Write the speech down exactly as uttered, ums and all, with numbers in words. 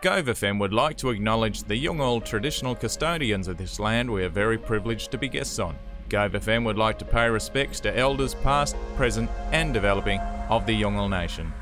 Gove F M would like to acknowledge the Yolngu traditional custodians of this land we are very privileged to be guests on. Gove F M would like to pay respects to elders past, present and developing of the Yolngu Nation.